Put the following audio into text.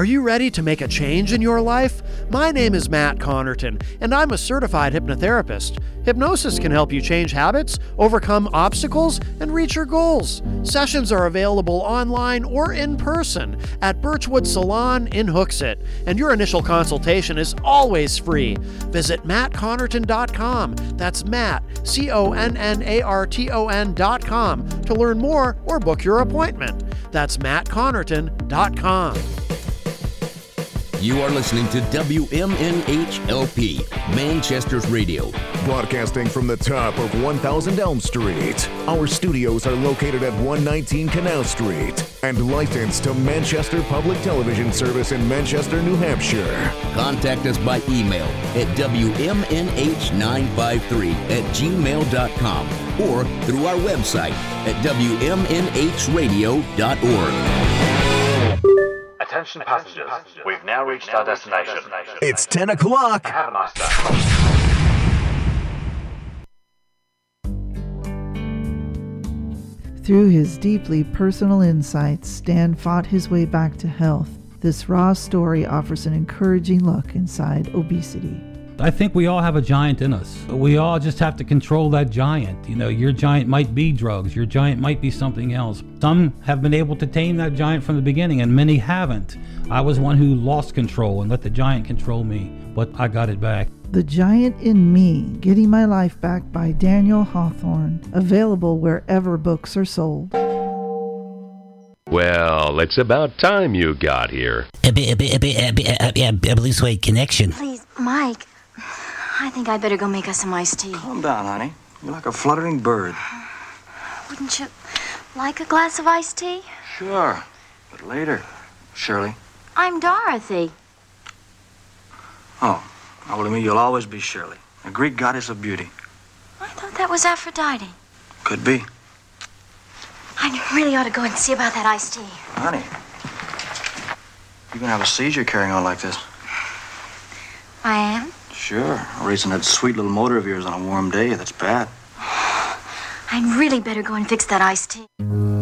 Are you ready to make a change in your life? My name is Matt Connerton, and I'm a certified hypnotherapist. Hypnosis can help you change habits, overcome obstacles, and reach your goals. Sessions are available online or in person at Birchwood Salon in Hooksett, and your initial consultation is always free. Visit mattconnerton.com. That's Matt, CONNARTON.com to learn more or book your appointment. That's mattconnerton.com. You are listening to WMNHLP, Manchester's radio. Broadcasting from the top of 1000 Elm Street. Our studios are located at 119 Canal Street and licensed to Manchester Public Television Service in Manchester, New Hampshire. Contact us by email at WMNH953@gmail.com or through our website at WMNHradio.org. Attention passengers, we've now reached our destination. It's 10 o'clock. Have a nice day. Through his deeply personal insights, Stan fought his way back to health. This raw story offers an encouraging look inside obesity. I think we all have a giant in us. We all just have to control that giant. You know, your giant might be drugs. Your giant might be something else. Some have been able to tame that giant from the beginning, and many haven't. I was one who lost control and let the giant control me, but I got it back. The Giant in Me, Getting My Life Back by Daniel Hawthorne. Available wherever books are sold. Well, it's about time you got here. Blue Suede Connection. Please, Mike, I think I better go make us some iced tea. Calm down, honey. You're like a fluttering bird. Wouldn't you like a glass of iced tea? Sure, but later. Shirley. I'm Dorothy. Oh, well, to me, you'll always be Shirley, a Greek goddess of beauty. I thought that was Aphrodite. Could be. I really ought to go and see about that iced tea. Honey, you're gonna have a seizure carrying on like this. I am? Sure, racing that sweet little motor of yours on a warm day, that's bad. I'd really better go and fix that iced tea.